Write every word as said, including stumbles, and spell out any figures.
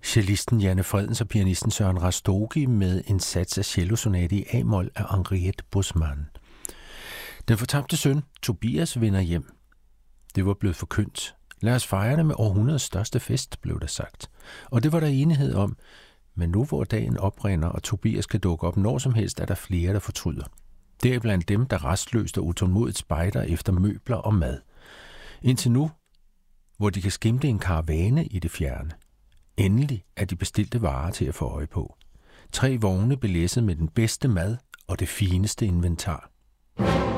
Cellisten Janne Fredens og pianisten Søren Rastogi med en sats af cellosonate i A-mol af Henriette Bosman. Den fortabte søn, Tobias, vender hjem. Det var blevet forkyndt. Lad os fejre det med århundredets største fest, blev der sagt. Og det var der enighed om. Men nu hvor dagen oprinder, og Tobias kan dukke op når som helst, er der flere, der fortryder. Det er blandt dem, der restløst og utålmodigt spejder efter møbler og mad. Indtil nu, hvor de kan skimte en karavane i det fjerne. Endelig er de bestilte varer til at få øje på. Tre vogne belæsset med den bedste mad og det fineste inventar.